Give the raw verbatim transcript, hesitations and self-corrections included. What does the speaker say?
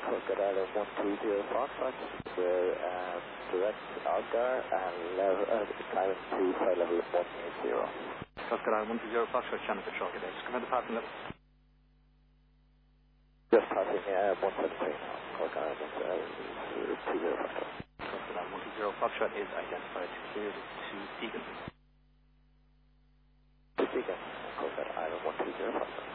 Crocodile Island one two zero Foxtrot, we're um, direct Algar and level, uh, climb to flight level one eight zero. Crocodile one two zero Foxtrot, channel patrol, good day. Just come out the passing level. Just passing uh, one seven three now, Crocodile one two zero Foxtrot. Crocodile one two zero Foxtrot is identified, cleared to Deacon. To Deacon, Crocodile Island one two zero Foxtrot.